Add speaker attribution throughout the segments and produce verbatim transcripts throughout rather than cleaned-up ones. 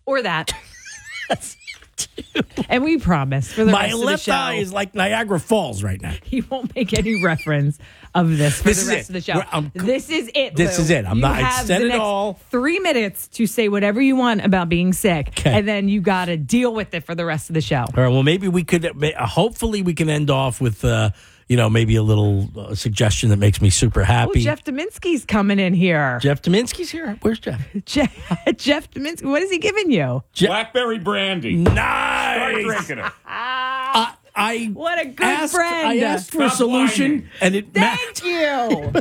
Speaker 1: Or that. And we promise for the
Speaker 2: My
Speaker 1: rest of the
Speaker 2: left
Speaker 1: show,
Speaker 2: eye is like Niagara Falls right now.
Speaker 1: he won't make any reference of this for
Speaker 2: This
Speaker 1: the
Speaker 2: is
Speaker 1: rest
Speaker 2: it.
Speaker 1: of the show.
Speaker 2: We're- I'm-
Speaker 1: this is it.
Speaker 2: This
Speaker 1: Lou.
Speaker 2: is it. I'm
Speaker 1: you
Speaker 2: not- I
Speaker 1: have
Speaker 2: said
Speaker 1: the
Speaker 2: it
Speaker 1: next
Speaker 2: all.
Speaker 1: Three minutes to say whatever you want about being sick,
Speaker 2: Okay.
Speaker 1: and then you got to deal with it for the rest of the show.
Speaker 2: All right. Well, maybe we could. uh, Hopefully, we can end off with, uh, you know, maybe a little uh, suggestion that makes me super
Speaker 1: Oh,
Speaker 2: happy.
Speaker 1: Jeff Dominski's coming in here.
Speaker 2: Jeff Dominski's here. Where's Jeff?
Speaker 1: Jeff, Jeff Dominski, what is he giving you?
Speaker 3: Blackberry brandy. Start
Speaker 2: Nice.
Speaker 3: drinking it.
Speaker 2: I, I
Speaker 1: What a good
Speaker 2: asked,
Speaker 1: friend.
Speaker 2: I asked for a
Speaker 3: Stop
Speaker 2: solution,
Speaker 3: whining.
Speaker 2: and it
Speaker 1: Thank you.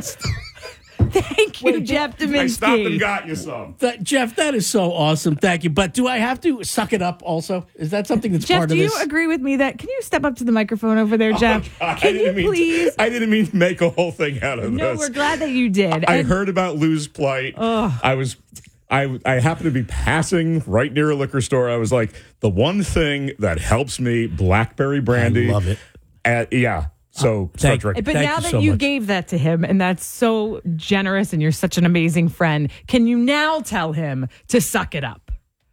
Speaker 1: Thank you, Jeff
Speaker 3: I stopped and
Speaker 1: Dominski.
Speaker 3: got you some.
Speaker 2: That, Jeff, that is so awesome. Thank you. But do I have to suck it up also? Is that something that's
Speaker 1: Jeff,
Speaker 2: part
Speaker 1: do
Speaker 2: of
Speaker 1: you
Speaker 2: this?
Speaker 1: agree with me that? Can you step up to the microphone over there, Jeff?
Speaker 3: Oh, God, I
Speaker 1: Can you
Speaker 3: didn't mean
Speaker 1: please?
Speaker 3: To, I didn't mean to make a whole thing out of
Speaker 1: No,
Speaker 3: this.
Speaker 1: we're glad that you did.
Speaker 3: I
Speaker 1: And-
Speaker 3: heard about Lou's plight. I was, I, I happened to be passing right near a liquor store. I was like, the one thing that helps me, blackberry brandy.
Speaker 2: I love it.
Speaker 3: Uh, yeah. So start
Speaker 2: thank-
Speaker 3: drinking.
Speaker 1: But
Speaker 2: Thank
Speaker 1: now
Speaker 2: you
Speaker 1: that
Speaker 2: so
Speaker 1: you
Speaker 2: much.
Speaker 1: gave that to him, and that's so generous, and you're such an amazing friend, can you now tell him to suck it up?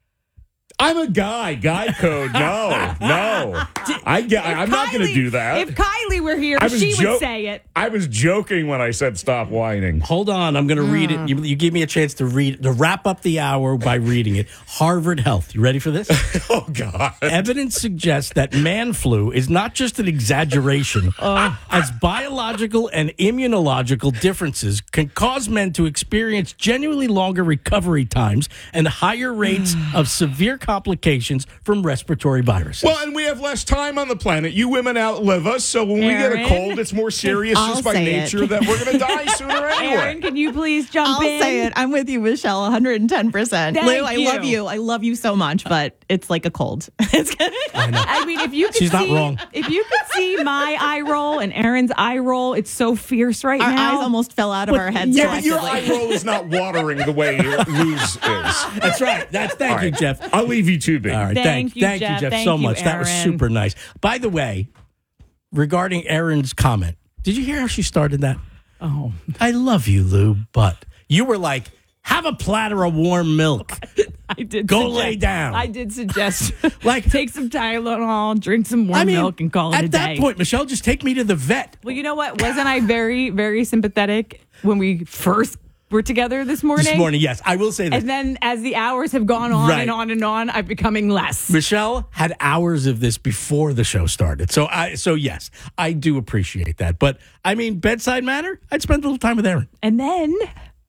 Speaker 3: I'm a guy. Guy code. No, no. I get.
Speaker 1: If
Speaker 3: I'm not going to
Speaker 1: Kylie-
Speaker 3: do that.
Speaker 1: If Kylie were here,
Speaker 3: I was
Speaker 1: she
Speaker 3: jo-
Speaker 1: would say it.
Speaker 3: I was joking when I said stop whining.
Speaker 2: Hold on, I'm going to read it. You, you gave me a chance to read to wrap up the hour by reading it. Harvard Health. You ready for this?
Speaker 3: Oh God.
Speaker 2: Evidence suggests that man flu is not just an exaggeration, as biological and immunological differences can cause men to experience genuinely longer recovery times and higher rates of severe complications from respiratory viruses.
Speaker 3: Well, and we have less time on the planet. You women outlive us, so when we get a
Speaker 1: Aaron?
Speaker 3: cold, it's more serious
Speaker 4: I'll
Speaker 3: just by
Speaker 4: say it.
Speaker 3: nature that we're going to die sooner anyway.
Speaker 1: Aaron, can you please jump
Speaker 4: I'll
Speaker 1: in?
Speaker 4: say it. I'm with you, Michelle, one hundred ten percent.
Speaker 1: Thank
Speaker 4: Lou, I
Speaker 1: you.
Speaker 4: love you. I love you so much, but it's like a cold. It's good.
Speaker 1: I mean, if you could
Speaker 2: She's
Speaker 1: see,
Speaker 2: not wrong.
Speaker 1: if you could see my eye roll and Aaron's eye roll, it's so fierce right
Speaker 4: Our
Speaker 1: now.
Speaker 4: eyes almost fell out of our heads
Speaker 3: Yeah, but your
Speaker 4: collectively.
Speaker 3: eye roll is not watering the way Lou's is.
Speaker 2: That's right. That's thank
Speaker 3: All
Speaker 2: you,
Speaker 3: right.
Speaker 2: Jeff.
Speaker 3: I'll leave you to be.
Speaker 2: All right,
Speaker 1: Thank
Speaker 2: thank,
Speaker 1: you,
Speaker 2: thank
Speaker 1: Jeff.
Speaker 2: you, Jeff,
Speaker 1: Thank
Speaker 2: so
Speaker 1: you,
Speaker 2: much. That was
Speaker 1: Aaron.
Speaker 2: super nice. By the way, regarding Aaron's comment, did you hear how she started that?
Speaker 1: oh,
Speaker 2: I love you, Lou, but you were like, have a platter of warm milk.
Speaker 1: I did
Speaker 2: Go
Speaker 1: suggest-
Speaker 2: lay down.
Speaker 1: I did suggest
Speaker 2: Like-
Speaker 1: like take some Tylenol, drink some warm
Speaker 2: I mean,
Speaker 1: milk, and call it
Speaker 2: at
Speaker 1: a
Speaker 2: that
Speaker 1: day.
Speaker 2: point, Michelle, just take me to the vet.
Speaker 1: Well, you know what? Wasn't I very, very sympathetic when we first were together this morning?
Speaker 2: This morning, yes, I will say this.
Speaker 1: And then as the hours have gone on
Speaker 2: Right.
Speaker 1: and on and on, I'm becoming less.
Speaker 2: Michelle had hours of this before the show started. So I so yes, I do appreciate that. But I mean, bedside manner, I'd spend a little time with Aaron.
Speaker 1: And then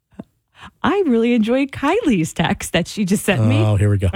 Speaker 1: I really enjoyed Kylie's text that she just sent me.
Speaker 2: Oh, here we go.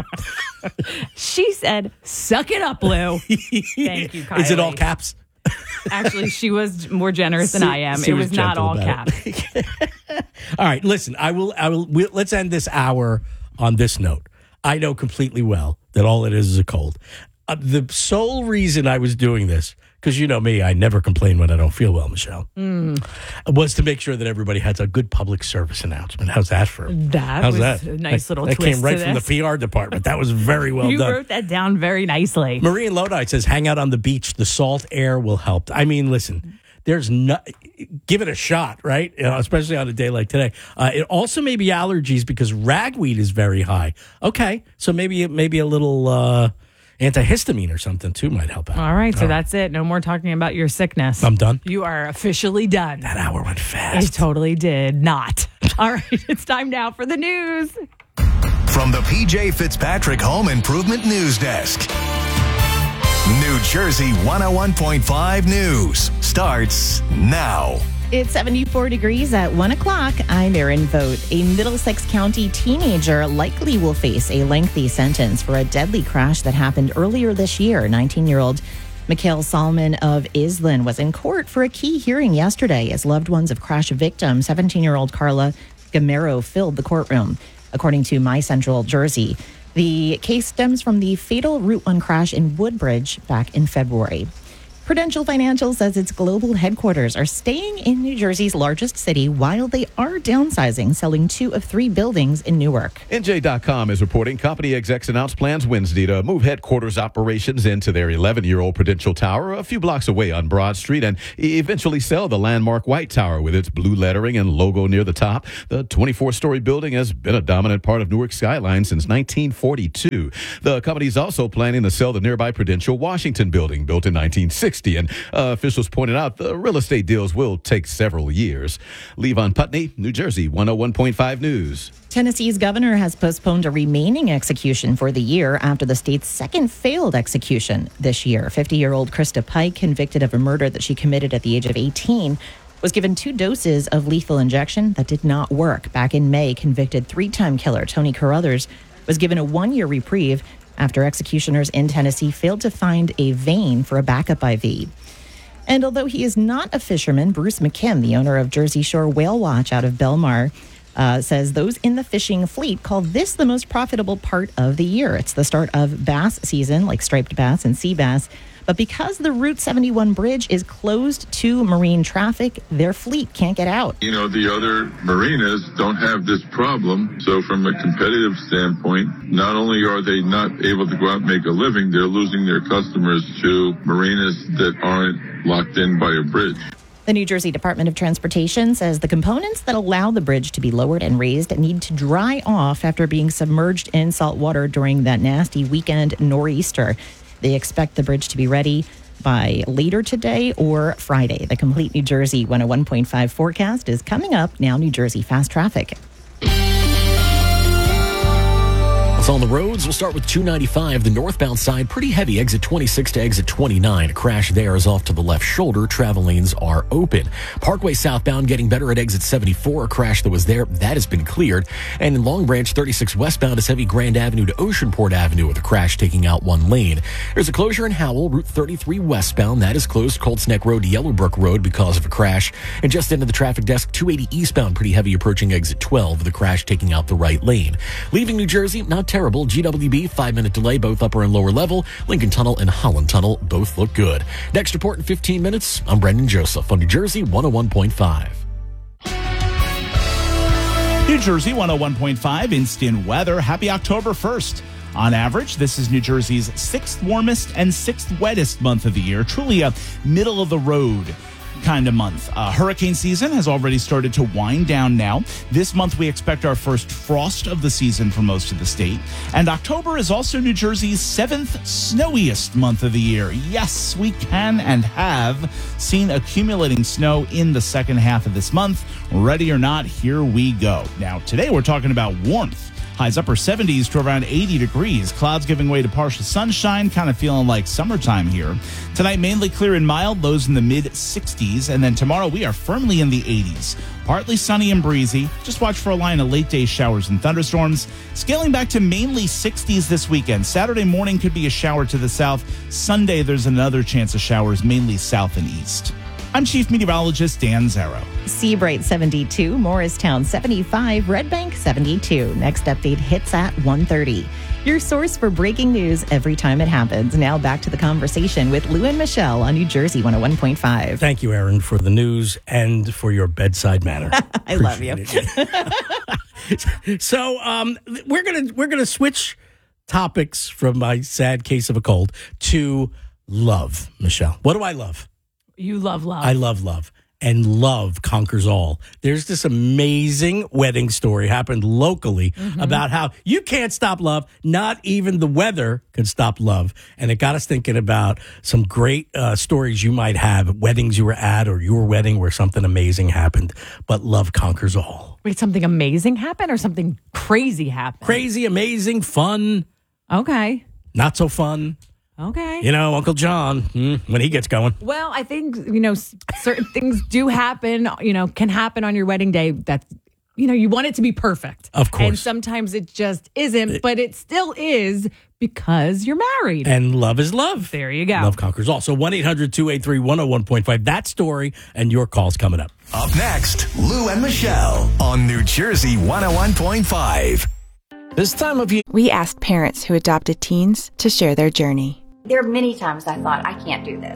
Speaker 1: She said, "Suck it up, Lou." Thank you, Kylie.
Speaker 2: Is it all caps?
Speaker 1: Actually, she was more generous than
Speaker 2: She-
Speaker 1: I am.
Speaker 2: she
Speaker 1: It
Speaker 2: was
Speaker 1: was not
Speaker 2: gentle
Speaker 1: all
Speaker 2: about
Speaker 1: caps.
Speaker 2: All right, listen, I will I will we, let's end this hour on this note. I know completely well that all it is is a cold. Uh, the sole reason I was doing this, because you know me, I never complain when I don't feel well, Michelle,
Speaker 1: Mm.
Speaker 2: was to make sure that everybody has a good public service announcement. How's that for?
Speaker 1: That
Speaker 2: How's
Speaker 1: was
Speaker 2: that?
Speaker 1: a nice
Speaker 2: that,
Speaker 1: little
Speaker 2: that
Speaker 1: twist
Speaker 2: came right
Speaker 1: to
Speaker 2: from the
Speaker 1: this.
Speaker 2: P R department. That was very well
Speaker 1: You
Speaker 2: done.
Speaker 1: wrote that down very nicely.
Speaker 2: Marie in Lodi says, hang out on the beach. The salt air will help. I mean, listen, there's no, give it a shot, right? You know, especially on a day like today. Uh, it also may be allergies because ragweed is very high. Okay. So maybe, maybe a little uh, antihistamine or something too might help out.
Speaker 1: All right, so that's it. No more talking about your sickness.
Speaker 2: I'm done.
Speaker 1: You are officially done.
Speaker 2: That hour went
Speaker 1: It
Speaker 2: fast.
Speaker 1: totally did not. All right, it's time now for the news.
Speaker 5: From the P J Fitzpatrick Home Improvement News Desk. New Jersey one oh one point five News starts now.
Speaker 4: It's seventy-four degrees at one o'clock. I'm Erin Vogt. A Middlesex County teenager likely will face a lengthy sentence for a deadly crash that happened earlier this year. nineteen-year-old Mikhail Salman of Island was in court for a key hearing yesterday as loved ones of crash victim seventeen-year-old Carla Gamero filled the courtroom. According to My Central Jersey, the case stems from the fatal Route one crash in Woodbridge back in February. Prudential Financial says its global headquarters are staying in New Jersey's largest city while they are downsizing, selling two of three buildings in Newark.
Speaker 6: N J dot com is reporting company execs announced plans Wednesday to move headquarters operations into their eleven-year-old Prudential Tower a few blocks away on Broad Street and eventually sell the landmark White Tower with its blue lettering and logo near the top. The twenty-four story building has been a dominant part of Newark's skyline since nineteen forty-two. The company is also planning to sell the nearby Prudential Washington building, built in nineteen sixty, and uh, officials pointed out the real estate deals will take several years. Levon Putney, New Jersey, one oh one point five News.
Speaker 4: Tennessee's governor has postponed a remaining execution for the year after the state's second failed execution this year. fifty-year-old Krista Pike, convicted of a murder that she committed at the age of eighteen, was given two doses of lethal injection that did not work. Back in May, convicted three-time killer Tony Carruthers was given a one-year reprieve after executioners in Tennessee failed to find a vein for a backup I V. And although he is not a fisherman, Bruce McKim, the owner of Jersey Shore Whale Watch out of Belmar, uh, says those in the fishing fleet call this the most profitable part of the year. It's the start of bass season, like striped bass and sea bass. But because the Route seventy-one bridge is closed to marine traffic, their fleet can't get out.
Speaker 7: You know, the other marinas don't have this problem. So from a competitive standpoint, not only are they not able to go out and make a living, they're losing their customers to marinas that aren't locked in by a bridge.
Speaker 4: The New Jersey Department of Transportation says the components that allow the bridge to be lowered and raised need to dry off after being submerged in salt water during that nasty weekend nor'easter. They expect the bridge to be ready by later today or Friday. The complete New Jersey one oh one point five forecast is coming up now. New Jersey Fast Traffic.
Speaker 8: It's on the roads. We'll start with two ninety-five, the northbound side, pretty heavy, exit twenty-six to exit twenty-nine. A crash there is off to the left shoulder. Travel lanes are open. Parkway southbound getting better at exit seventy-four. A crash that was there, that has been cleared. And in Long Branch, thirty-six westbound is heavy Grand Avenue to Oceanport Avenue with a crash taking out one lane. There's a closure in Howell, Route thirty-three westbound. That is closed Colts Neck Road to Yellowbrook Road because of a crash. And just into the traffic desk, two eighty eastbound, pretty heavy approaching exit twelve with a crash taking out the right lane. Leaving New Jersey, not terrible. G W B, five-minute delay, both upper and lower level. Lincoln Tunnel and Holland Tunnel both look good. Next report in fifteen minutes. I'm Brendan Joseph on New Jersey one oh one point five.
Speaker 9: New Jersey one oh one point five instant weather. Happy October first. On average, this is New Jersey's sixth warmest and sixth wettest month of the year. Truly a middle of the road kind of month. Uh, hurricane season has already started to wind down now. This month, we expect our first frost of the season for most of the state. And October is also New Jersey's seventh snowiest month of the year. Yes, we can and have seen accumulating snow in the second half of this month. Ready or not, here we go. Now, today we're talking about warmth. Highs upper seventies to around eighty degrees. Clouds giving way to partial sunshine, kind of feeling like summertime here. Tonight, mainly clear and mild, lows in the mid sixties. And then tomorrow, we are firmly in the eighties. Partly sunny and breezy. Just watch for a line of late day showers and thunderstorms. Scaling back to mainly sixties this weekend. Saturday morning could be a shower to the south. Sunday, there's another chance of showers, mainly south and east. I'm Chief Meteorologist Dan Zarrow.
Speaker 4: Seabright seventy-two, Morristown seventy-five, Red Bank seventy-two. Next update hits at one thirty. Your source for breaking news every time it happens. Now back to the conversation with Lou and Michelle on New Jersey one oh one point five.
Speaker 2: Thank you, Aaron, for the news and for your bedside manner.
Speaker 4: I love you.
Speaker 2: So um, we're gonna we're gonna switch topics from my sad case of a cold to love, Michelle. What do I love?
Speaker 1: You love love.
Speaker 2: I love love. And love conquers all. There's this amazing wedding story happened locally mm-hmm. about how you can't stop love. Not even the weather can stop love. And it got us thinking about some great uh, stories you might have, weddings you were at or your wedding where something amazing happened. But love conquers all.
Speaker 1: Wait, something amazing happened or something crazy happened?
Speaker 2: Crazy, amazing, fun.
Speaker 1: Okay.
Speaker 2: Not so fun.
Speaker 1: Okay.
Speaker 2: You know, Uncle John, mm, when he gets going.
Speaker 1: Well, I think, you know, certain things do happen, you know, can happen on your wedding day that, you know, you want it to be perfect.
Speaker 2: Of course.
Speaker 1: And sometimes it just isn't, but it still is because you're married.
Speaker 2: And love is love.
Speaker 1: There you go.
Speaker 2: Love conquers all. So one eight hundred two eight three one oh one point five. That story and your calls coming up.
Speaker 5: Up next, Lou and Michelle on New Jersey one oh one point five.
Speaker 10: This time of year, we asked parents who adopted teens to share their journey.
Speaker 11: There are many times I thought, I can't do this.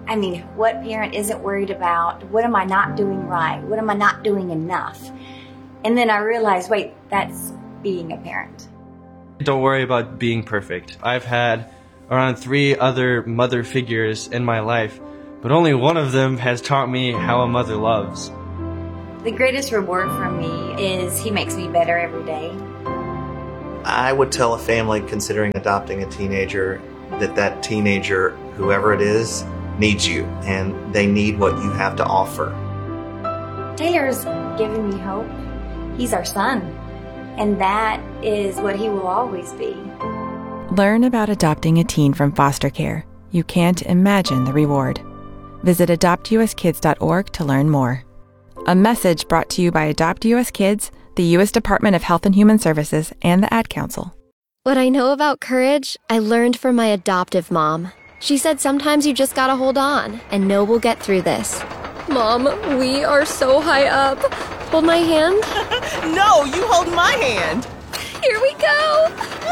Speaker 11: I mean, what parent isn't worried about, what am I not doing right? What am I not doing enough? And then I realized, wait, that's being a parent.
Speaker 12: Don't worry about being perfect. I've had around three other mother figures in my life, but only one of them has taught me how a mother loves.
Speaker 11: The greatest reward for me is he makes me better every day.
Speaker 13: I would tell a family considering adopting a teenager that that teenager, whoever it is, needs you, and they need what you have to offer.
Speaker 11: Taylor's giving me hope. He's our son, and that is what he will always be.
Speaker 10: Learn about adopting a teen from foster care. You can't imagine the reward. Visit adopt u s kids dot org to learn more. A message brought to you by Adopt U S Kids, the U S Department of Health and Human Services, and the Ad Council.
Speaker 14: What I know about courage, I learned from my adoptive mom. She said sometimes you just gotta hold on and know we'll get through this. Mom, we are so high up. Hold my hand.
Speaker 15: No, you hold my hand.
Speaker 14: Here we go.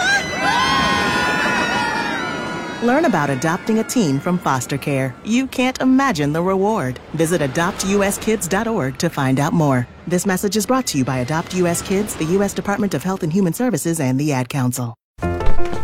Speaker 15: Learn about adopting a teen from foster care. You can't imagine the reward. Visit adopt u s kids dot org to find out more. This message is brought to you by Adopt U S Kids, the U S Department of Health and Human Services, and the Ad Council.
Speaker 16: Mommy,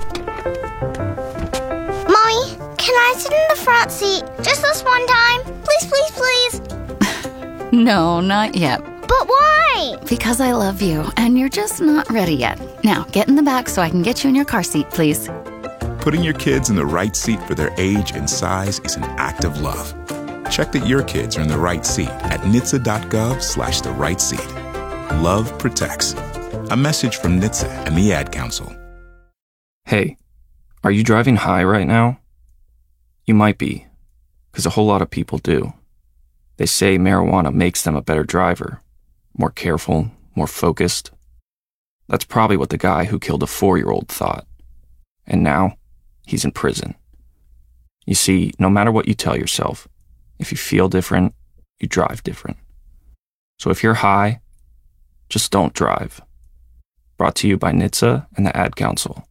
Speaker 16: can I sit in the front seat just this one time? Please, please, please.
Speaker 17: No, not yet.
Speaker 16: But why?
Speaker 17: Because I love you, and you're just not ready yet. Now, get in the back so I can get you in your car seat, please.
Speaker 18: Putting your kids in the right seat for their age and size is an act of love. Check that your kids are in the right seat at N H T S A dot gov slash the right seat. Love protects. A message from N H T S A and the Ad Council.
Speaker 19: Hey, are you driving high right now? You might be, because a whole lot of people do. They say marijuana makes them a better driver, more careful, more focused. That's probably what the guy who killed a four-year-old thought. And now, he's in prison. You see, no matter what you tell yourself, if you feel different, you drive different. So if you're high, just don't drive. Brought to you by N H T S A and the Ad Council.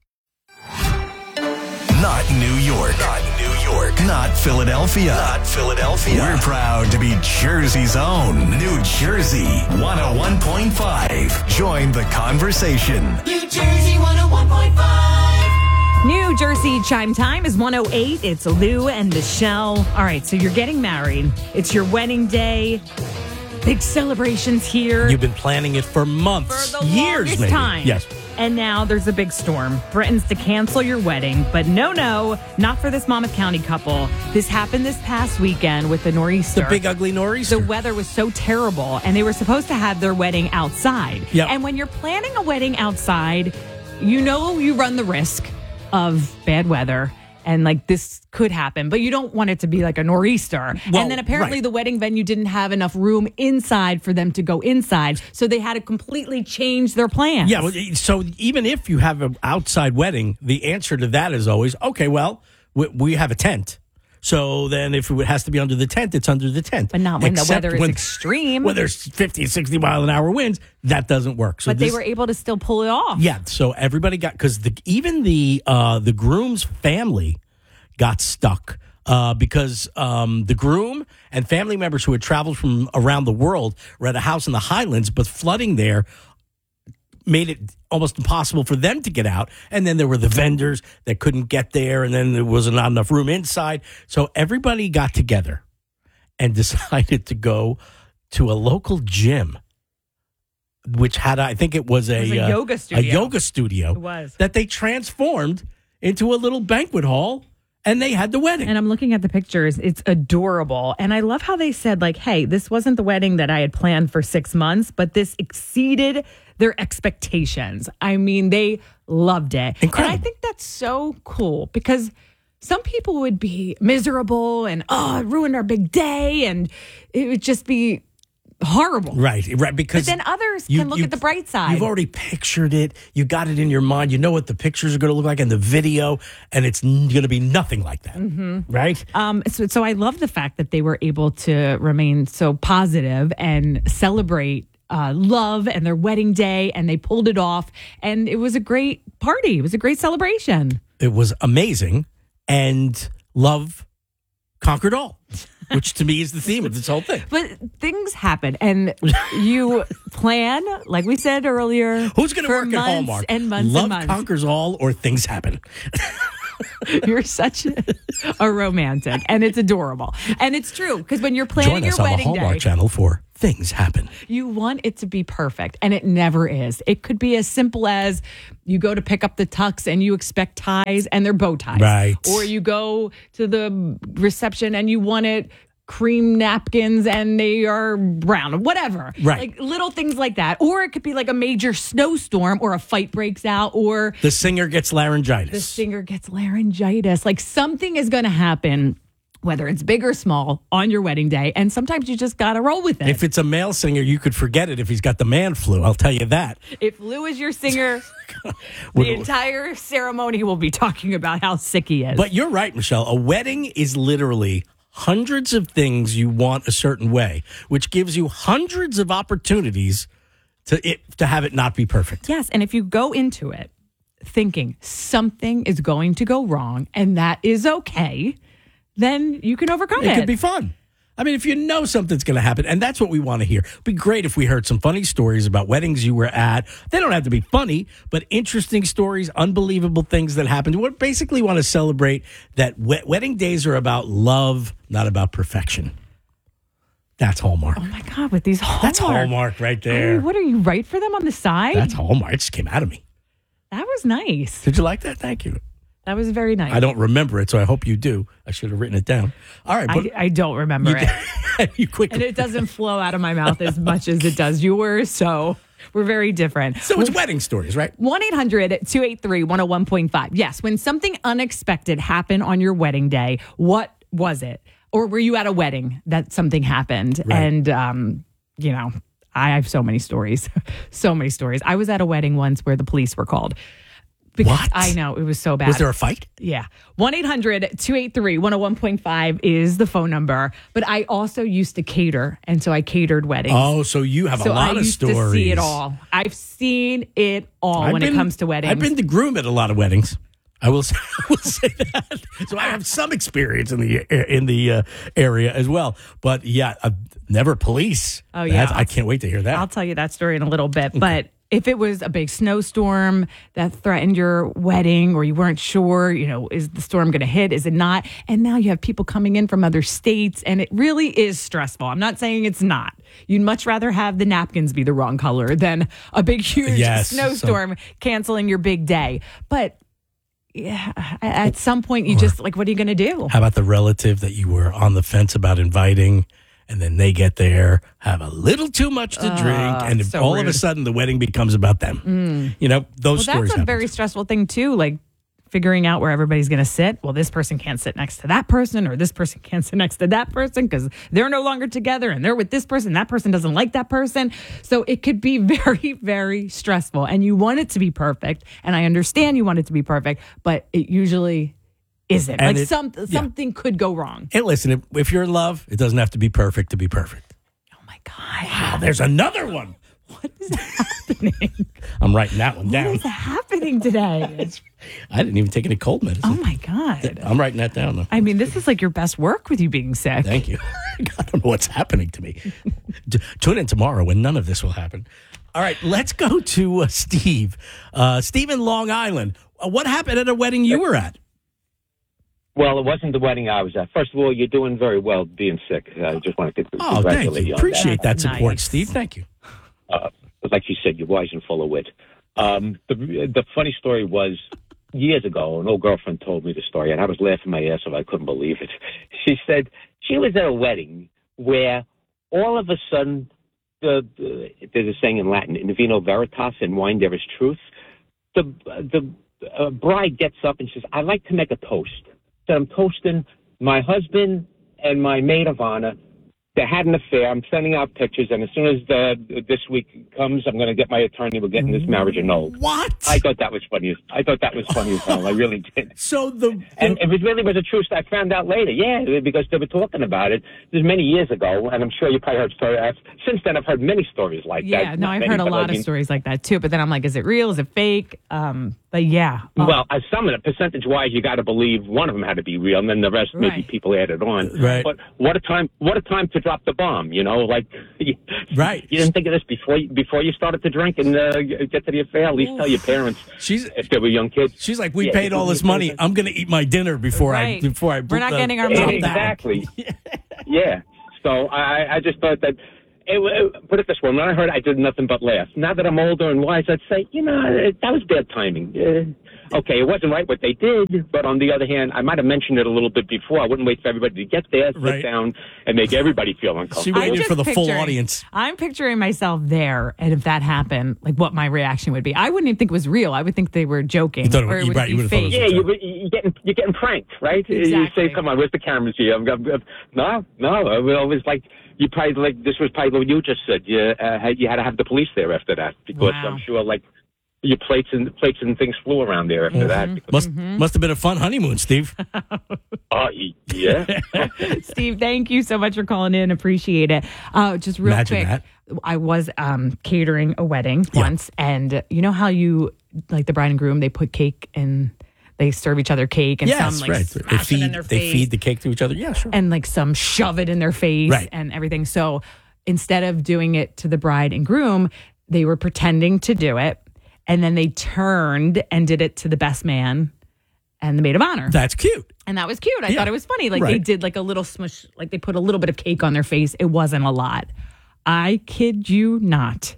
Speaker 5: Not New York. Not New York. Not Philadelphia. Not Philadelphia. We're proud to be Jersey's own New Jersey one oh one point five. Join the conversation.
Speaker 20: New Jersey one oh one point five.
Speaker 1: New Jersey chime time is one oh eight. It's Lou and Michelle. All right, so you're getting married. It's your wedding day. Big celebrations here.
Speaker 2: You've been planning it for months,
Speaker 1: for the
Speaker 2: years,
Speaker 1: longest
Speaker 2: maybe.
Speaker 1: time.
Speaker 2: Yes.
Speaker 1: And now there's a big storm. Threatens to cancel your wedding. But no, no, not for this Monmouth County couple. This happened this past weekend with the nor'easter.
Speaker 2: The big ugly nor'easter.
Speaker 1: The weather was so terrible, and they were supposed to have their wedding outside.
Speaker 2: Yep.
Speaker 1: And when you're planning a wedding outside, you know you run the risk of bad weather. And like this could happen, but you don't want it to be like a nor'easter.
Speaker 2: Well,
Speaker 1: and then apparently
Speaker 2: right.
Speaker 1: the wedding venue didn't have enough room inside for them to go inside. So they had to completely change their plans.
Speaker 2: Yeah. Well, so even if you have an outside wedding, the answer to that is always, okay, well, we, we have a tent. So then if it has to be under the tent, it's under the tent.
Speaker 1: But not when
Speaker 2: Except
Speaker 1: the weather is
Speaker 2: when,
Speaker 1: extreme.
Speaker 2: When there's fifty, sixty mile an hour winds, that doesn't work. So
Speaker 1: but
Speaker 2: this,
Speaker 1: they were able to still pull it off.
Speaker 2: Yeah. So everybody got, because the, even the uh, the groom's family got stuck uh, because um, the groom and family members who had traveled from around the world were at a house in the Highlands, but flooding there made it almost impossible for them to get out. And then there were the vendors that couldn't get there, and then there wasn't not enough room inside. So everybody got together and decided to go to a local gym, which had, I think it was a,
Speaker 1: it was a
Speaker 2: uh,
Speaker 1: yoga studio.
Speaker 2: A yoga studio
Speaker 1: It was.
Speaker 2: that they transformed into a little banquet hall. And they had the wedding.
Speaker 1: And I'm looking at the pictures. It's adorable. And I love how they said, like, hey, this wasn't the wedding that I had planned for six months, but this exceeded their expectations. I mean, they loved it.
Speaker 2: Incredible.
Speaker 1: And I think that's so cool because some people would be miserable and, oh, it ruined our big day. And it would just be horrible.
Speaker 2: Right, right. Because
Speaker 1: but then others
Speaker 2: you,
Speaker 1: can look
Speaker 2: you,
Speaker 1: at the bright side.
Speaker 2: You've already pictured it. You got it in your mind. You know what the pictures are going to look like in the video, and it's going to be nothing like that.
Speaker 1: Mm-hmm.
Speaker 2: Right?
Speaker 1: Um, so, so I love the fact that they were able to remain so positive and celebrate uh, love and their wedding day, and they pulled it off. And it was a great party. It was a great celebration.
Speaker 2: It was amazing. And love conquered all, which to me is the theme of this whole thing.
Speaker 1: But things happen, and you plan, like we said earlier.
Speaker 2: Who's going to
Speaker 1: for
Speaker 2: work at
Speaker 1: months
Speaker 2: Hallmark?
Speaker 1: And months
Speaker 2: Love
Speaker 1: and months.
Speaker 2: conquers all, or things happen.
Speaker 1: You're such a, a romantic, and it's adorable, and it's true because when you're planning
Speaker 2: Join us
Speaker 1: your
Speaker 2: on the
Speaker 1: wedding
Speaker 2: Hallmark
Speaker 1: day,
Speaker 2: Channel for Things Happen.
Speaker 1: you want it to be perfect, and it never is. It could be as simple as you go to pick up the tux and you expect ties and they're bow ties,
Speaker 2: Right.
Speaker 1: Or you go to the reception and you want it cream napkins and they are brown, whatever.
Speaker 2: Right.
Speaker 1: Like little things like that. Or it could be like a major snowstorm or a fight breaks out or
Speaker 2: The singer gets laryngitis.
Speaker 1: the singer gets laryngitis. Like something is going to happen, whether it's big or small, on your wedding day. And sometimes you just got to roll with it.
Speaker 2: If it's a male singer, you could forget it if he's got the man flu. I'll tell you that.
Speaker 1: If Lou is your singer, the entire ceremony will be talking about how sick he is.
Speaker 2: But you're right, Michelle. A wedding is literally hundreds of things you want a certain way, which gives you hundreds of opportunities to it, to have it not be perfect.
Speaker 1: Yes, and if you go into it thinking something is going to go wrong and that is okay, then you can overcome it.
Speaker 2: It could be fun. I mean, if you know something's going to happen, and that's what we want to hear. It'd be great if we heard some funny stories about weddings you were at. They don't have to be funny, but interesting stories, unbelievable things that happened. We basically want to celebrate that we- wedding days are about love, not about perfection. That's Hallmark.
Speaker 1: Oh my God, with these Hallmark.
Speaker 2: That's Hallmark right
Speaker 1: I
Speaker 2: there.
Speaker 1: mean, what are you, right for them on the side?
Speaker 2: That's Hallmark. It just came out of me.
Speaker 1: That was nice.
Speaker 2: Did you like that? Thank you.
Speaker 1: That was very nice.
Speaker 2: I don't remember it, so I hope you do. I should have written it down. All right. But
Speaker 1: I, I don't remember
Speaker 2: you,
Speaker 1: it.
Speaker 2: you quickly.
Speaker 1: And it doesn't flow out of my mouth as much as it does yours. So we're very different.
Speaker 2: So it's wedding stories, right?
Speaker 1: one eight hundred two eight three one oh one point five. Yes, when something unexpected happened on your wedding day, what was it? Or were you at a wedding that something happened?
Speaker 2: Right.
Speaker 1: And, um, you know, I have so many stories. so many stories. I was at a wedding once where the police were called. Because
Speaker 2: What?
Speaker 1: I know, it was so bad.
Speaker 2: Was there a fight?
Speaker 1: Yeah. one eight hundred two eight three one oh one point five is the phone number. But I also used to cater, and so I catered weddings.
Speaker 2: Oh, so you have
Speaker 1: so
Speaker 2: a lot
Speaker 1: I
Speaker 2: of
Speaker 1: used
Speaker 2: stories.
Speaker 1: to see it all. I've seen it all
Speaker 2: I've
Speaker 1: when
Speaker 2: been-
Speaker 1: it comes to weddings.
Speaker 2: I've been the groom at a lot of weddings. I will say, I will say that. So I have some experience in the in the uh, area as well. But yeah, uh, never police.
Speaker 1: Oh, yeah.
Speaker 2: That's- I can't wait to hear that.
Speaker 1: I'll tell you that story in a little bit. But if it was a big snowstorm that threatened your wedding or you weren't sure, you know, is the storm going to hit? Is it not? And now you have people coming in from other states and it really is stressful. I'm not saying it's not. You'd much rather have the napkins be the wrong color than a big, huge
Speaker 2: Yes,
Speaker 1: snowstorm canceling your big day. But yeah, at some point you just like, what are you going to do?
Speaker 2: How about the relative that you were on the fence about inviting, and then they get there, have a little too much to drink, and
Speaker 1: so
Speaker 2: all of a
Speaker 1: rude.
Speaker 2: sudden the wedding becomes about them.
Speaker 1: Mm.
Speaker 2: You know, those
Speaker 1: Well,
Speaker 2: stories
Speaker 1: that's a
Speaker 2: happen.
Speaker 1: very stressful thing too. Like figuring out where everybody's going to sit. Well, this person can't sit next to that person, or this person can't sit next to that person because they're no longer together and they're with this person. That person doesn't like that person. So it could be very, very stressful. And you want it to be perfect. And I understand you want it to be perfect, but it usually isn't.
Speaker 2: And
Speaker 1: like
Speaker 2: it-
Speaker 1: some
Speaker 2: yeah.
Speaker 1: something could go wrong.
Speaker 2: And listen, if, if you're in love, it doesn't have to be perfect to be perfect.
Speaker 1: Oh my God.
Speaker 2: Wow, there's another one.
Speaker 1: What is happening?
Speaker 2: I'm writing that one
Speaker 1: What
Speaker 2: down.
Speaker 1: is happening today?
Speaker 2: I didn't even take any cold medicine.
Speaker 1: Oh my God.
Speaker 2: I'm writing that down, though.
Speaker 1: I mean, this is like your best work with you being sick.
Speaker 2: Thank you. I don't know what's happening to me. D- Tune in tomorrow when none of this will happen. All right, let's go to uh, Steve. Uh, Steve in Long Island. Uh, what happened at a wedding you were at?
Speaker 21: Well, it wasn't the wedding I was at. First of all, you're doing very well being sick. I just want to
Speaker 2: Oh,
Speaker 21: congratulate
Speaker 2: thank
Speaker 21: you
Speaker 2: you.
Speaker 21: on
Speaker 2: Appreciate that
Speaker 21: that.
Speaker 2: support,
Speaker 1: Nice.
Speaker 2: Steve. Thank you.
Speaker 21: Uh, like you said, you're wise and full of wit. Um, the the funny story was years ago, an old girlfriend told me the story, and I was laughing my ass off. I couldn't believe it. She said she was at a wedding where all of a sudden, the, the there's a saying in Latin, in vino veritas, in wine there is truth. The the uh, bride gets up and says, "I'd like to make a toast. Said I'm toasting my husband and my maid of honor They had an affair. I'm sending out pictures, and as soon as the, this week comes, I'm going to get my attorney. We're getting this marriage annulled.
Speaker 2: What?
Speaker 21: I thought that was funny. As, I thought that was funny as hell. I really did.
Speaker 2: So the, the
Speaker 21: and if it really was a true story, I found out later. Yeah, because they were talking about it. This was many years ago, and I'm sure you probably heard stories. Since then, I've heard many stories like
Speaker 1: yeah,
Speaker 21: that.
Speaker 1: Yeah, no,
Speaker 21: Not
Speaker 1: I've
Speaker 21: many,
Speaker 1: heard a
Speaker 21: but
Speaker 1: lot
Speaker 21: I
Speaker 1: of
Speaker 21: mean,
Speaker 1: stories like that too. But then I'm like, is it real? Is it fake? Um, but yeah. Oh.
Speaker 21: Well, as some of the percentage-wise, you got to believe one of them had to be real, and then the rest maybe
Speaker 1: Right.
Speaker 21: people added on.
Speaker 2: Right.
Speaker 21: But what a time! What a time to drop the bomb. You know, like
Speaker 2: right.
Speaker 21: You didn't think of this before you, before you started to drink and uh, get to the affair. At least tell your parents.
Speaker 2: She's
Speaker 21: if they were young kids.
Speaker 2: She's like, we
Speaker 21: Yeah,
Speaker 2: paid all this money. I'm going to eat my dinner before
Speaker 1: Right.
Speaker 2: I before I.
Speaker 1: We're not
Speaker 2: uh,
Speaker 1: getting our
Speaker 2: drop
Speaker 1: money
Speaker 2: that.
Speaker 1: back.
Speaker 21: Exactly. Yeah. So I, I just thought that. It, it, put it this way: when I heard, I did nothing but laugh. Now that I'm older and wise, I'd say, you know, that was bad timing. Uh, okay, it wasn't right what they did, but on the other hand, I might have mentioned it a little bit before. I wouldn't wait for everybody to get there, sit
Speaker 2: Right.
Speaker 21: down, and make everybody feel uncomfortable.
Speaker 2: She waited
Speaker 1: just
Speaker 2: for the full
Speaker 1: picturing-
Speaker 2: audience.
Speaker 1: I'm picturing myself there, and if that happened, like what my reaction would be. I wouldn't even think it was real. I would think they were joking.
Speaker 2: You thought it
Speaker 1: or
Speaker 2: was-
Speaker 1: it would
Speaker 2: right, you
Speaker 1: be
Speaker 2: would've thought it was
Speaker 1: fake.
Speaker 2: a
Speaker 21: Yeah, you, you're getting you're getting pranked, right? You
Speaker 1: Exactly.
Speaker 21: say, "Come on, where's the cameras here?" I'm, I'm, I'm, no, no. It was like you probably like this was probably what you just said. You uh, had, you had to have the police there after that because
Speaker 1: Wow.
Speaker 21: I'm sure like your plates and plates and things flew around there after that. Because,
Speaker 2: Must must have been a fun honeymoon, Steve.
Speaker 21: uh, yeah.
Speaker 1: Steve, thank you so much for calling in. Appreciate it. Uh, just real
Speaker 2: Imagine
Speaker 1: quick,
Speaker 2: that.
Speaker 1: I was um, catering a wedding once, and you know how you like the bride and groom, they put cake and they serve each other cake, and
Speaker 2: Yes,
Speaker 1: some like
Speaker 2: right.
Speaker 1: smash
Speaker 2: They
Speaker 1: it
Speaker 2: feed
Speaker 1: in their
Speaker 2: they
Speaker 1: face,
Speaker 2: feed the cake to each other. Yeah, sure.
Speaker 1: and like some shove it in their face,
Speaker 2: Right.
Speaker 1: and everything. So instead of doing it to the bride and groom, they were pretending to do it, and then they turned and did it to the best man and the maid of honor.
Speaker 2: That's cute.
Speaker 1: And that was cute. I
Speaker 2: Yeah.
Speaker 1: thought it was funny. Like they
Speaker 2: Right.
Speaker 1: did like a little smush, like they put a little bit of cake on their face. It wasn't a lot. I kid you not.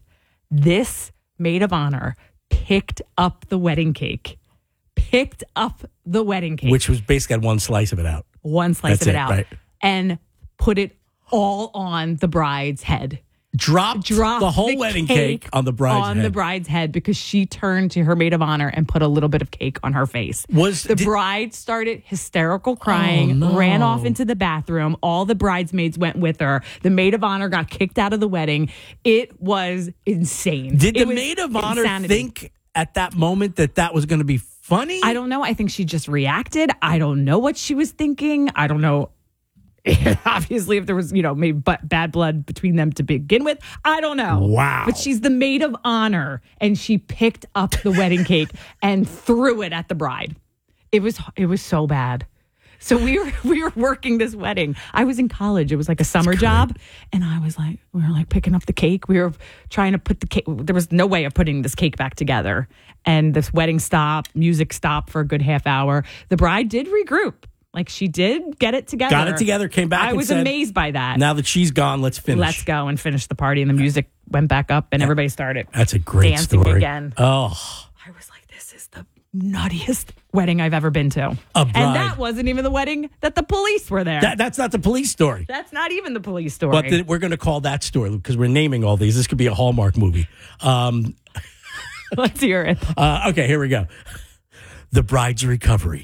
Speaker 1: This maid of honor picked up the wedding cake. Picked up the wedding cake.
Speaker 2: Which was basically had one slice of it out.
Speaker 1: one slice
Speaker 2: That's
Speaker 1: of it,
Speaker 2: it,
Speaker 1: out.
Speaker 2: right.
Speaker 1: And put it all on the bride's head.
Speaker 2: Dropped,
Speaker 1: Dropped
Speaker 2: the whole wedding cake on the bride's
Speaker 1: on
Speaker 2: head.
Speaker 1: the bride's head because she turned to her maid of honor and put a little bit of cake on her face.
Speaker 2: Was
Speaker 1: the
Speaker 2: did-
Speaker 1: bride started hysterical crying,
Speaker 2: Oh, no.
Speaker 1: ran off into the bathroom. All the bridesmaids went with her. The maid of honor got kicked out of the wedding. It was insane.
Speaker 2: Did
Speaker 1: It
Speaker 2: the
Speaker 1: was
Speaker 2: maid of honor
Speaker 1: insanity.
Speaker 2: think at that moment that that was going to be funny?
Speaker 1: I don't know. I think she just reacted. I don't know what she was thinking. I don't know. Obviously, if there was, you know, maybe but bad blood between them to begin with, I don't know.
Speaker 2: Wow.
Speaker 1: But she's the maid of honor, and she picked up the wedding cake and threw it at the bride. It was it was so bad. So we were we were working this wedding. I was in college. It was like a summer job, and I was like, we were like picking up the cake. We were trying to put the cake. There was no way of putting this cake back together. And this wedding stopped. Music stopped for a good half hour. The bride did regroup. Like she did get it together.
Speaker 2: Got it together, came back
Speaker 1: I
Speaker 2: and
Speaker 1: was
Speaker 2: said,
Speaker 1: amazed by that.
Speaker 2: Now that she's gone, let's finish.
Speaker 1: Let's go and finish the party. And the music went back up and everybody started
Speaker 2: That's a great
Speaker 1: dancing
Speaker 2: story.
Speaker 1: again.
Speaker 2: Oh,
Speaker 1: I was like, this is the nuttiest wedding I've ever been to.
Speaker 2: A bride.
Speaker 1: And that wasn't even the wedding that the police were there.
Speaker 2: that, that's not the police story.
Speaker 1: That's not even the police story.
Speaker 2: But the, we're going to call that story because we're naming all these. This could be a Hallmark movie. Um,
Speaker 1: Let's hear it.
Speaker 2: uh, okay, here we go. The bride's recovery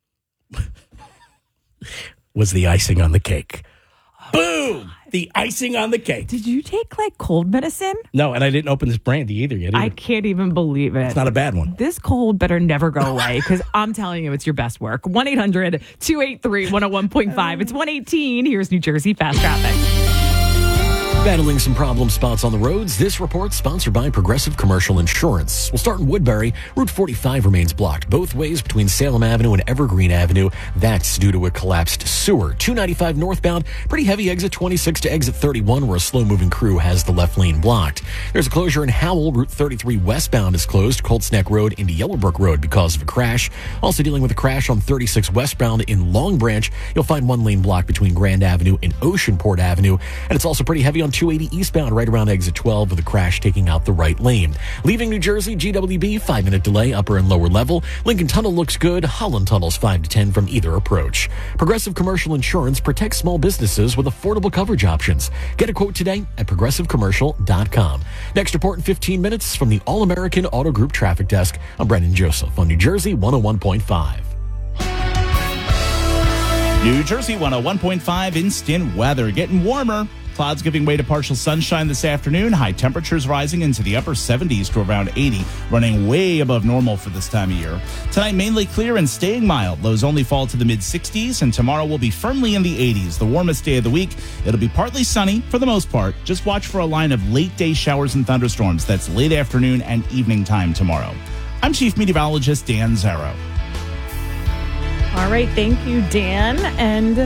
Speaker 2: was the icing on the cake. Boom! The icing on the cake.
Speaker 1: Did you take like cold medicine?
Speaker 2: No, and I didn't open this brandy either yet.
Speaker 1: I
Speaker 2: either.
Speaker 1: can't even believe it.
Speaker 2: It's not a bad one.
Speaker 1: This cold better never go away because I'm telling you, it's your best work. one eight hundred two eight three one oh one point five. It's one eighteen. Here's New Jersey Fast Traffic.
Speaker 8: Battling some problem spots on the roads. This report sponsored by Progressive Commercial Insurance. We'll start in Woodbury. Route forty-five remains blocked both ways between Salem Avenue and Evergreen Avenue. That's due to a collapsed sewer. two ninety-five northbound, pretty heavy exit twenty-six to exit thirty-one where a slow-moving crew has the left lane blocked. There's a closure in Howell. Route thirty-three westbound is closed. Colts Neck Road into Yellowbrook Road because of a crash. Also dealing with a crash on thirty-six westbound in Long Branch. You'll find one lane blocked between Grand Avenue and Oceanport Avenue. And it's also pretty heavy on two eighty eastbound right around exit twelve with a crash taking out the right lane. Leaving New Jersey, G W B, five minute delay, upper and lower level. Lincoln Tunnel looks good. Holland Tunnel's five to ten from either approach. Progressive Commercial Insurance protects small businesses with affordable coverage options. Get a quote today at progressive commercial dot com. Next report in fifteen minutes from the All-American Auto Group Traffic Desk. I'm Brendan Joseph on New Jersey one oh one point five.
Speaker 9: New Jersey one oh one point five instant weather. Getting warmer. Clouds giving way to partial sunshine this afternoon. High temperatures rising into the upper seventies to around eighty, running way above normal for this time of year. Tonight, mainly clear and staying mild. Lows only fall to the mid-sixties, and tomorrow will be firmly in the eighties, the warmest day of the week. It'll be partly sunny for the most part. Just watch for a line of late-day showers and thunderstorms. That's late afternoon and evening time tomorrow. I'm Chief Meteorologist Dan Zarrow.
Speaker 1: All right, thank you, Dan. And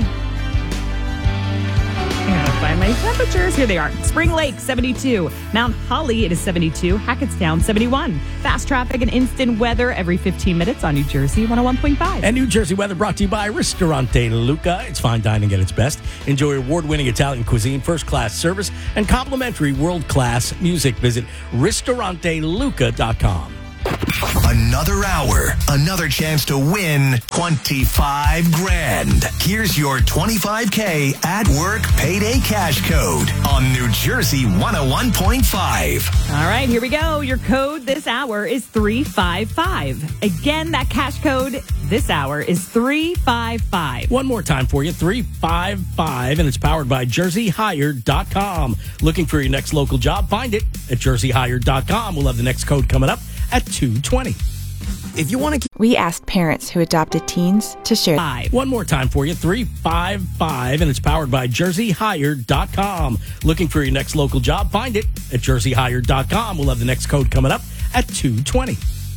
Speaker 1: I'm going to find my temperatures. Here they are. Spring Lake, seventy-two. Mount Holly, it is seventy-two. Hackettstown, seventy-one. Fast traffic and instant weather every fifteen minutes on New Jersey one oh one point five.
Speaker 2: And New Jersey weather brought to you by Ristorante Luca. It's fine dining at its best. Enjoy award-winning Italian cuisine, first-class service, and complimentary world-class music. Visit ristorante luca dot com.
Speaker 5: Another hour, another chance to win twenty-five grand. Here's your twenty-five K at work payday cash code on New Jersey one oh one point five.
Speaker 1: All right, here we go. Your code this hour is three five five. Again, that cash code this hour is three five five.
Speaker 2: One more time for you, three five five, and it's powered by jersey hire dot com. Looking for your next local job? Find it at jersey hire dot com. We'll have the next code coming up at two twenty.
Speaker 10: If you want to, we asked parents who adopted teens to share.
Speaker 2: Five. One more time for you, three five five, and it's powered by jersey hire dot com. Looking for your next local job? Find it at jersey hire dot com. We'll have the next code coming up at two twenty.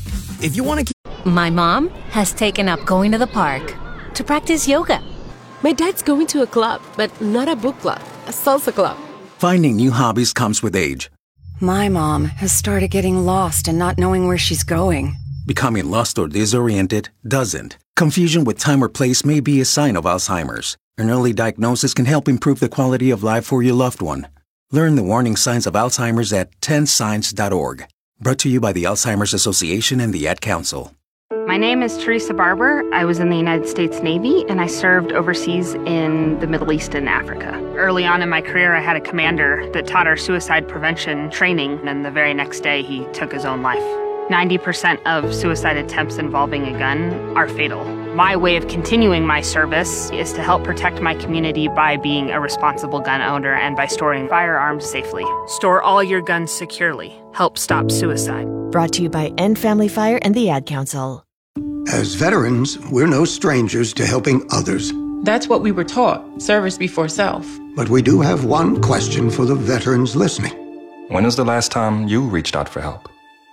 Speaker 3: If you want to, my mom has taken up going to the park to practice yoga.
Speaker 22: My dad's going to a club, but not a book club, a salsa club.
Speaker 23: Finding new hobbies comes with age.
Speaker 24: My mom has started getting lost and not knowing where she's going.
Speaker 23: Becoming lost or disoriented doesn't. Confusion with time or place may be a sign of Alzheimer's. An early diagnosis can help improve the quality of life for your loved one. Learn the warning signs of Alzheimer's at ten signs dot org. Brought to you by the Alzheimer's Association and the Ad Council.
Speaker 25: My name is Teresa Barber. I was in the United States Navy, and I served overseas in the Middle East and Africa. Early on in my career, I had a commander that taught our suicide prevention training, and the very next day, he took his own life. ninety percent of suicide attempts involving a gun are fatal. My way of continuing my service is to help protect my community by being a responsible gun owner and by storing firearms safely. Store all your guns securely. Help stop suicide.
Speaker 4: Brought to you by End Family Fire and the Ad Council.
Speaker 26: As veterans, we're no strangers to helping others.
Speaker 27: That's what we were taught, service before self.
Speaker 26: But we do have one question for the veterans listening.
Speaker 28: When was the last time you reached out for help?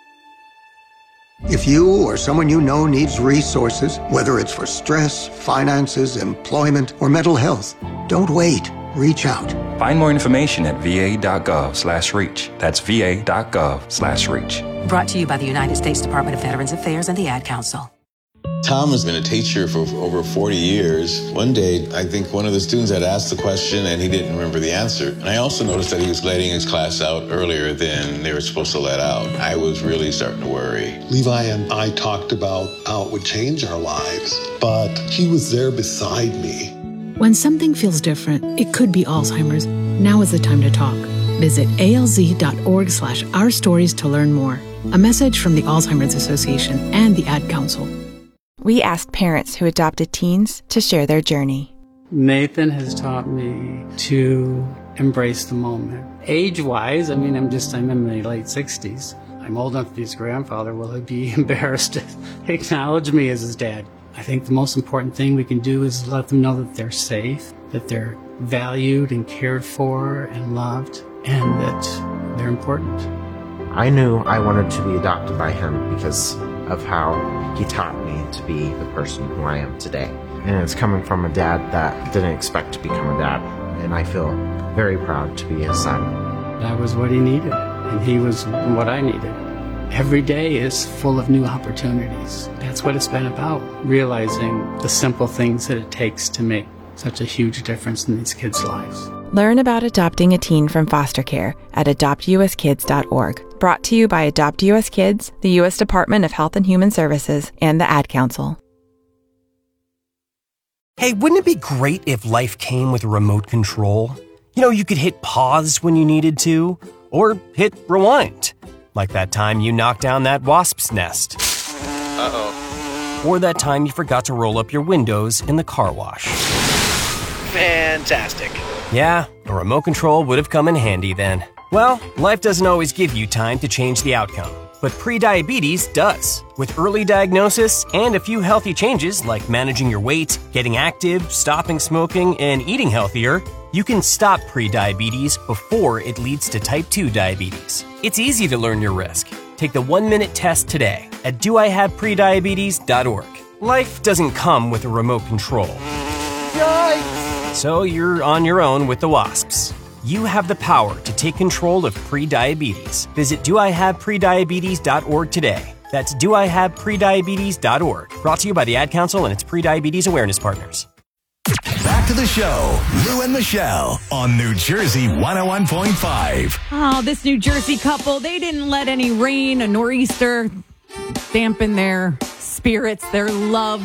Speaker 26: If you or someone you know needs resources, whether it's for stress, finances, employment, or mental health, don't wait. Reach out.
Speaker 28: Find more information at va.gov slash reach. That's va.gov slash reach.
Speaker 29: Brought to you by the United States Department of Veterans Affairs and the Ad Council.
Speaker 30: Tom has been a teacher for over forty years. One day, I think one of the students had asked the question and he didn't remember the answer. And I also noticed that he was letting his class out earlier than they were supposed to let out. I was really starting to worry.
Speaker 31: Levi and I talked about how it would change our lives, but he was there beside me.
Speaker 32: When something feels different, it could be Alzheimer's. Now is the time to talk. Visit alz.org slash our stories to learn more. A message from the Alzheimer's Association and the Ad Council.
Speaker 10: We asked parents who adopted teens to share their journey.
Speaker 33: Nathan has taught me to embrace the moment. Age-wise, I mean, I'm just, I'm in my late sixties. I'm old enough to be his grandfather. Will he be embarrassed to acknowledge me as his dad? I think the most important thing we can do is let them know that they're safe, that they're valued and cared for and loved, and that they're important.
Speaker 34: I knew I wanted to be adopted by him because of how he taught me to be the person who I am today. And it's coming from a dad that didn't expect to become a dad, and I feel very proud to be his son.
Speaker 33: That was what he needed, and he was what I needed. Every day is full of new opportunities. That's what it's been about, realizing the simple things that it takes to make such a huge difference in these kids' lives.
Speaker 10: Learn about adopting a teen from foster care at adopt u s kids dot org. Brought to you by Adopt U S Kids, the U S Department of Health and Human Services, and the Ad Council.
Speaker 35: Hey, wouldn't it be great if life came with a remote control? You know, you could hit pause when you needed to, or hit rewind. Like that time you knocked down that wasp's nest.
Speaker 12: Uh-oh.
Speaker 35: Or that time you forgot to roll up your windows in the car wash.
Speaker 5: Fantastic.
Speaker 35: Yeah, a remote control would have come in handy then. Well, life doesn't always give you time to change the outcome, but prediabetes does. With early diagnosis and a few healthy changes like managing your weight, getting active, stopping smoking, and eating healthier, you can stop prediabetes before it leads to type two diabetes. It's easy to learn your risk. Take the one-minute test today at do I have prediabetes dot org. Life doesn't come with a remote control. Yikes! So you're on your own with the wasps. You have the power to take control of prediabetes. Visit do I have prediabetes dot org today. That's do I have prediabetes dot org. Brought to you by the Ad Council and its prediabetes awareness partners.
Speaker 6: Back to the show, Lou and Michelle on New Jersey one oh one point five.
Speaker 1: Oh, this New Jersey couple, they didn't let any rain, a nor'easter, dampen their spirits, their love.